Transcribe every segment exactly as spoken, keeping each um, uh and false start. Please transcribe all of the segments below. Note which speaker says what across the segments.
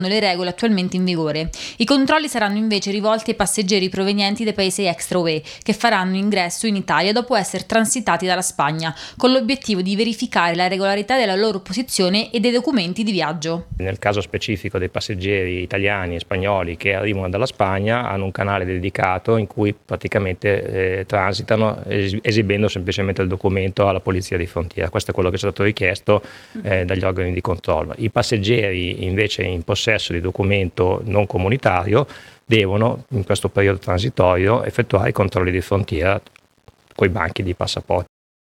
Speaker 1: le regole attualmente in vigore. I controlli saranno invece rivolti ai passeggeri provenienti dai paesi extra U E che faranno ingresso in Italia dopo essere transitati dalla Spagna, con l'obiettivo di verificare la regolarità della loro posizione e dei documenti di viaggio.
Speaker 2: Nel caso specifico dei passeggeri italiani e spagnoli che arrivano dalla Spagna hanno un canale dedicato in cui praticamente eh, transitano esibendo semplicemente il documento alla polizia di frontiera. Questo è quello che è stato richiesto eh, dagli organi di controllo. I passeggeri invece in possesso di documento non comunitario devono in questo periodo transitorio effettuare i controlli di frontiera coi banchi di passaporti.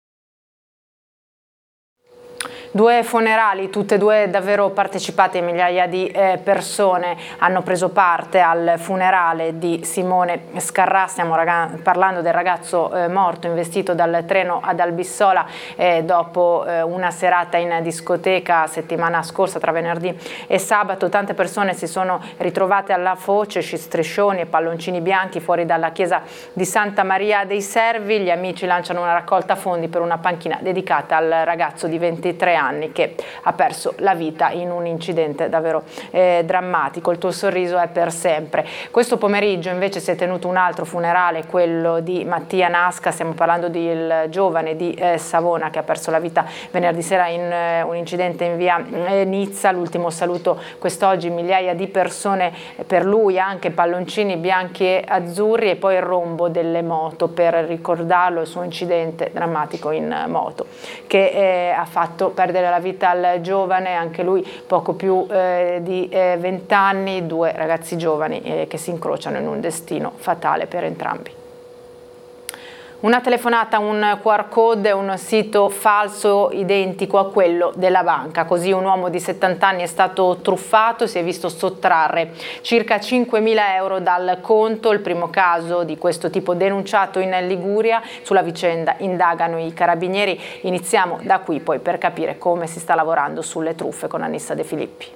Speaker 3: Due funerali, tutte e due davvero partecipate, migliaia di eh, persone hanno preso parte al funerale di Simone Scarrà. Stiamo parlando del ragazzo eh, morto investito dal treno ad Albissola eh, dopo eh, una serata in discoteca settimana scorsa tra venerdì e sabato. Tante persone si sono ritrovate alla foce, striscioni e palloncini bianchi fuori dalla chiesa di Santa Maria dei Servi. Gli amici lanciano una raccolta fondi per una panchina dedicata al ragazzo di ventitré anni che ha perso la vita in un incidente davvero eh, drammatico. Il tuo sorriso è per sempre. Questo pomeriggio invece si è tenuto un altro funerale, quello di Mattia Nasca. Stiamo parlando del giovane di eh, Savona che ha perso la vita venerdì sera in eh, un incidente in via eh, Nizza. L'ultimo saluto quest'oggi, migliaia di persone per lui, anche palloncini bianchi e azzurri e poi il rombo delle moto per ricordarlo, il suo incidente drammatico in moto che eh, ha fatto perdere la vita al giovane, anche lui poco più eh, di venti eh, anni, due ragazzi giovani eh, che si incrociano in un destino fatale per entrambi. Una telefonata, un Q R code, un sito falso identico a quello della banca. Così un uomo di settanta anni è stato truffato e si è visto sottrarre circa cinquemila euro dal conto. Il primo caso di questo tipo denunciato in Liguria. Sulla vicenda indagano i carabinieri. Iniziamo da qui poi per capire come si sta lavorando sulle truffe con Anissa De Filippi.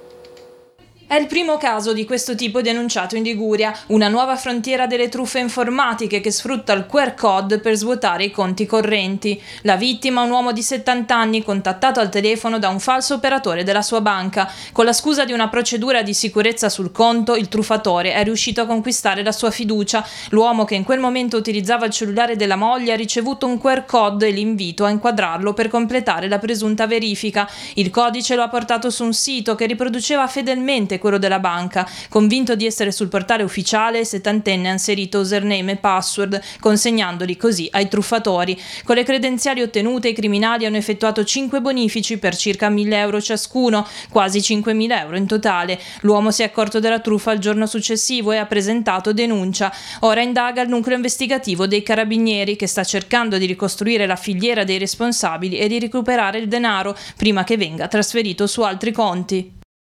Speaker 4: È il primo caso di questo tipo denunciato in Liguria, una nuova frontiera delle truffe informatiche che sfrutta il Q R code per svuotare i conti correnti. La vittima, un uomo di settanta anni, contattato al telefono da un falso operatore della sua banca. Con la scusa di una procedura di sicurezza sul conto, il truffatore è riuscito a conquistare la sua fiducia. L'uomo, che in quel momento utilizzava il cellulare della moglie, ha ricevuto un Q R code e l'invito a inquadrarlo per completare la presunta verifica. Il codice lo ha portato su un sito che riproduceva fedelmente quello della banca. Convinto di essere sul portale ufficiale, il settantenne ha inserito username e password, consegnandoli così ai truffatori. Con le credenziali ottenute, i criminali hanno effettuato cinque bonifici per circa mille euro ciascuno, quasi cinquemila euro in totale. L'uomo si è accorto della truffa il giorno successivo e ha presentato denuncia. Ora indaga il nucleo investigativo dei carabinieri, che sta cercando di ricostruire la filiera dei responsabili e di recuperare il denaro prima che venga trasferito su altri conti.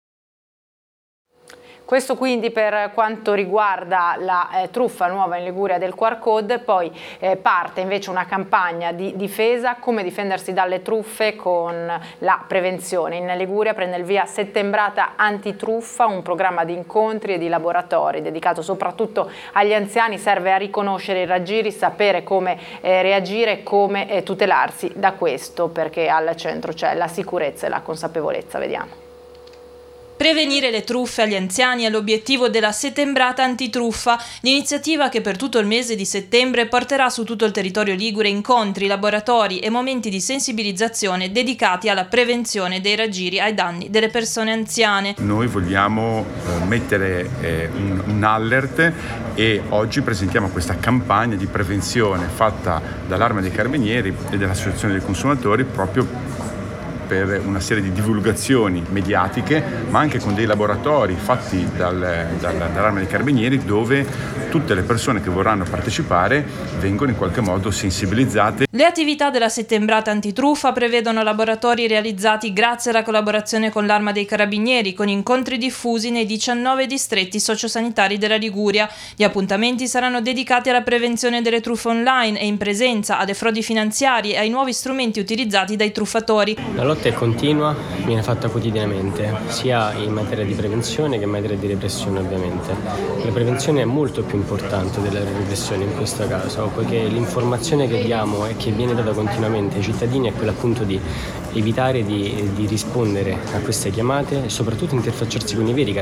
Speaker 3: Questo quindi per quanto riguarda la eh, truffa nuova in Liguria del Q R code. Poi eh, parte invece una campagna di difesa, come difendersi dalle truffe con la prevenzione. In Liguria prende il via Settembrata Antitruffa, un programma di incontri e di laboratori dedicato soprattutto agli anziani. Serve a riconoscere i raggiri, sapere come eh, reagire e come eh, tutelarsi da questo, perché al centro c'è la sicurezza e la consapevolezza. Vediamo.
Speaker 4: Prevenire le truffe agli anziani è l'obiettivo della Settembrata Antitruffa, l'iniziativa che per tutto il mese di settembre porterà su tutto il territorio ligure incontri, laboratori e momenti di sensibilizzazione dedicati alla prevenzione dei raggiri ai danni delle persone anziane.
Speaker 5: Noi vogliamo eh, mettere eh, un, un alert e oggi presentiamo questa campagna di prevenzione fatta dall'Arma dei Carabinieri e dell'Associazione dei Consumatori proprio per una serie di divulgazioni mediatiche, ma anche con dei laboratori fatti dal, dal, dall'Arma dei Carabinieri, dove tutte le persone che vorranno partecipare vengono in qualche modo sensibilizzate.
Speaker 4: Le attività della Settembrata Antitruffa prevedono laboratori realizzati grazie alla collaborazione con l'Arma dei Carabinieri, con incontri diffusi nei diciannove distretti sociosanitari della Liguria. Gli appuntamenti saranno dedicati alla prevenzione delle truffe online e in presenza, alle frodi finanziarie e ai nuovi strumenti utilizzati dai truffatori.
Speaker 2: La lotta
Speaker 6: fatta è continua, viene fatta quotidianamente, sia in materia di prevenzione che in materia di repressione ovviamente. La prevenzione è molto più importante della repressione in questo caso, poiché l'informazione che diamo e che viene data continuamente ai cittadini è quella appunto di evitare di, di rispondere a queste chiamate e soprattutto interfacciarsi con i veri